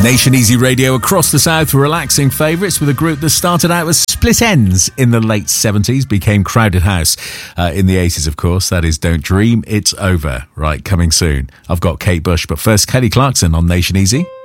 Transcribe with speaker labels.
Speaker 1: Nation Easy Radio across the South, relaxing favourites with a group that started out as Split Enz in the late 70s, became Crowded House in the 80s, of course. That is Don't Dream It's Over. Right, coming soon. I've got Kate Bush, but first Kelly Clarkson on Nation Easy.